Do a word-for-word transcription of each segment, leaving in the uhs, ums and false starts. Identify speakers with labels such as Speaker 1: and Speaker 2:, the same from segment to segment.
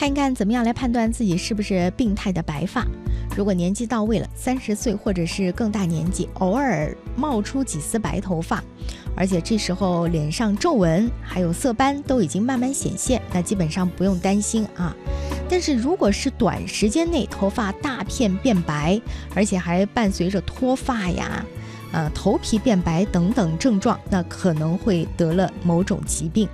Speaker 1: 看一看怎么样来判断自己是不是病态的白发。如果年纪到位了，三十岁或者是更大年纪，偶尔冒出几丝白头发，而且这时候脸上皱纹还有色斑都已经慢慢显现，那基本上不用担心啊。但是如果是短时间内头发大片变白，而且还伴随着脱发呀、呃、头皮变白等等症状，那可能会得了某种疾病。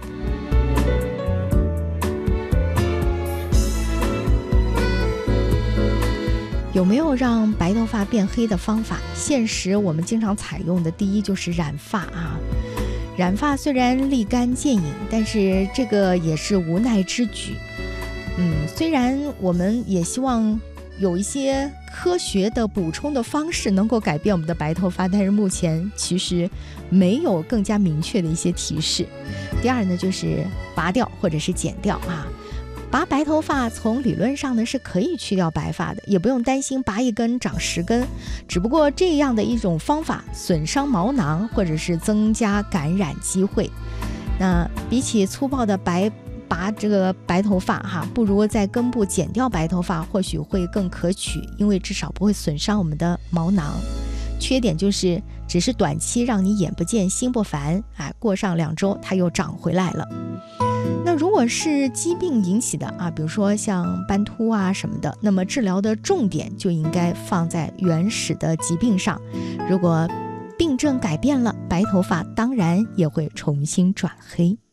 Speaker 1: 有没有让白头发变黑的方法？现实我们经常采用的第一就是染发啊。染发虽然立竿见影，但是这个也是无奈之举。嗯，虽然我们也希望有一些科学的补充的方式能够改变我们的白头发，但是目前其实没有更加明确的一些提示。第二呢，就是拔掉或者是剪掉啊。拔白头发从理论上呢是可以去掉白发的，也不用担心拔一根长十根，只不过这样的一种方法损伤毛囊或者是增加感染机会。那比起粗暴的白拔这个白头发哈，不如在根部剪掉白头发或许会更可取，因为至少不会损伤我们的毛囊。缺点就是只是短期让你眼不见心不烦，哎，过上两周它又长回来了。那如果是疾病引起的啊，比如说像斑秃啊什么的，那么治疗的重点就应该放在原始的疾病上。如果病症改变了，白头发当然也会重新转黑。